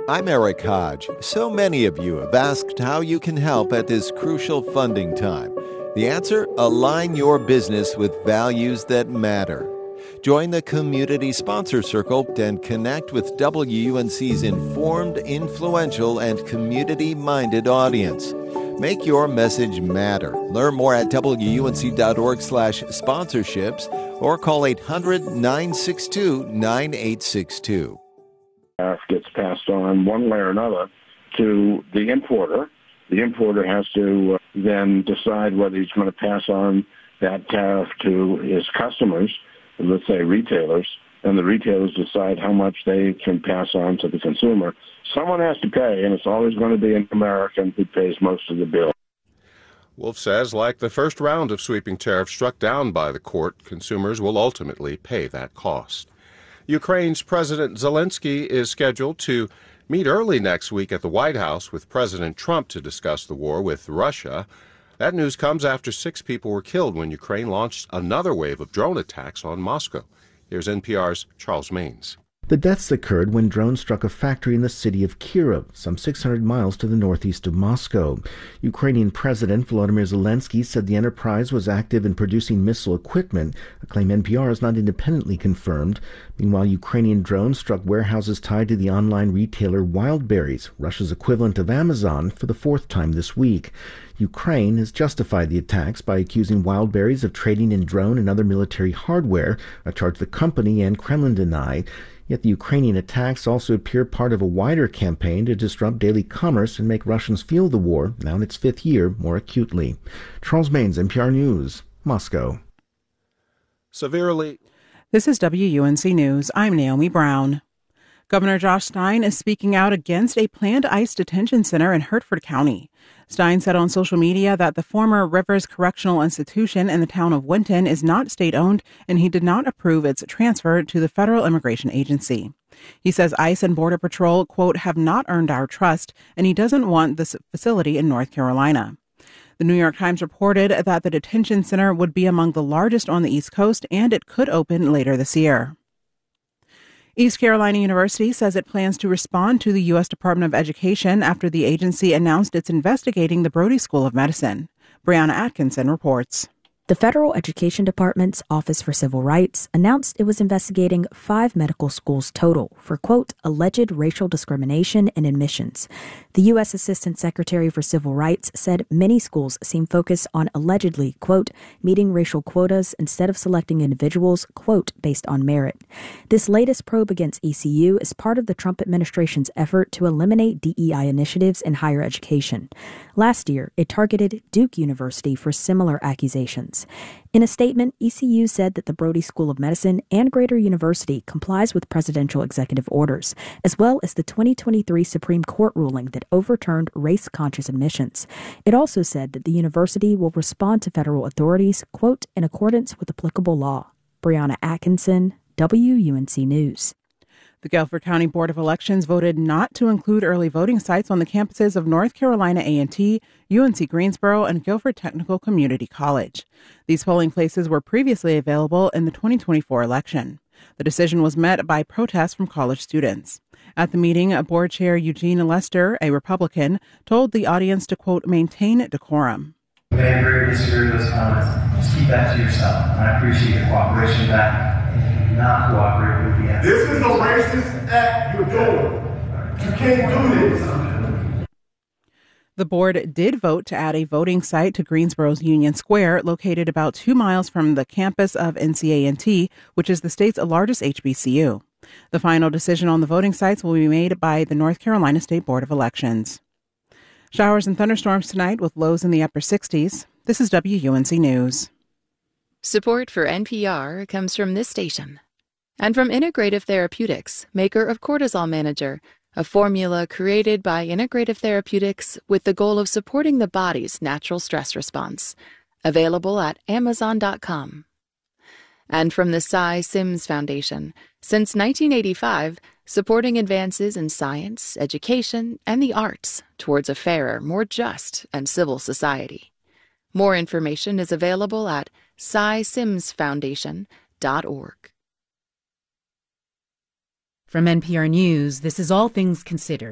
I'm Eric Hodge. So many of you have asked how you can help at this crucial funding time. The answer? Align your business with values that matter. Join the Community Sponsor Circle and connect with WUNC's informed, influential, and community-minded audience. Make your message matter. Learn more at WUNC.org/sponsorships or call 800-962-9862. Gets passed on one way or another to the importer. The importer has to then decide whether he's going to pass on that tariff to his customers, let's say retailers, and the retailers decide how much they can pass on to the consumer. Someone has to pay, and it's always going to be an American who pays most of the bill. Wolf says, like the first round of sweeping tariffs struck down by the court, consumers will ultimately pay that cost. Ukraine's President Zelensky is scheduled to meet early next week at the White House with President Trump to discuss the war with Russia. That news comes after 6 people were killed when Ukraine launched another wave of drone attacks on Moscow. Here's NPR's Charles Maines. The deaths occurred when drones struck a factory in the city of Kyiv, some 600 miles to the northeast of Moscow. Ukrainian President Volodymyr Zelensky said the enterprise was active in producing missile equipment, a claim NPR has not independently confirmed. Meanwhile, Ukrainian drones struck warehouses tied to the online retailer Wildberries, Russia's equivalent of Amazon, for the 4th time this week. Ukraine has justified the attacks by accusing Wildberries of trading in drone and other military hardware, a charge the company and Kremlin deny. Yet the Ukrainian attacks also appear part of a wider campaign to disrupt daily commerce and make Russians feel the war, now in its 5th year, more acutely. Charles Maines, NPR News, Moscow. This is WUNC News. I'm Naomi Brown. Governor Josh Stein is speaking out against a planned ICE detention center in Hertford County. Stein said on social media that the former Rivers Correctional Institution in the town of Winton is not state-owned, and he did not approve its transfer to the Federal Immigration Agency. He says ICE and Border Patrol, quote, have not earned our trust, and he doesn't want this facility in North Carolina. The New York Times reported that the detention center would be among the largest on the East Coast, and it could open later this year. East Carolina University says it plans to respond to the U.S. Department of Education after the agency announced it's investigating the Brody School of Medicine. Brianna Atkinson reports. The Federal Education Department's Office for Civil Rights announced it was investigating 5 medical schools total for, quote, alleged racial discrimination in admissions. The U.S. Assistant Secretary for Civil Rights said many schools seem focused on allegedly, quote, meeting racial quotas instead of selecting individuals, quote, based on merit. This latest probe against ECU is part of the Trump administration's effort to eliminate DEI initiatives in higher education. Last year, it targeted Duke University for similar accusations. In a statement, ECU said that the Brody School of Medicine and Greater University complies with presidential executive orders, as well as the 2023 Supreme Court ruling that overturned race-conscious admissions. It also said that the university will respond to federal authorities, quote, in accordance with applicable law. Brianna Atkinson, WUNC News. The Guilford County Board of Elections voted not to include early voting sites on the campuses of North Carolina A&T, UNC Greensboro, and Guilford Technical Community College. These polling places were previously available in the 2024 election. The decision was met by protests from college students. At the meeting, Board Chair Eugene Lester, a Republican, told the audience to, quote, maintain decorum. You may agree or disagree with those comments. Just keep that to yourself. And I appreciate your cooperation with that. Not cooperate with the answer. This is a racist act you're doing. You can't do this. The board did vote to add a voting site to Greensboro's Union Square, located about 2 miles from the campus of NCA&T, which is the state's largest HBCU. The final decision on the voting sites will be made by the North Carolina State Board of Elections. Showers and thunderstorms tonight with lows in the upper 60s. This is WUNC News. Support for NPR comes from this station. And from Integrative Therapeutics, maker of Cortisol Manager, a formula created by Integrative Therapeutics with the goal of supporting the body's natural stress response. Available at Amazon.com. And from the Cy Sims Foundation, since 1985, supporting advances in science, education, and the arts towards a fairer, more just, and civil society. More information is available at cysimsfoundation.org. From NPR News, this is All Things Considered.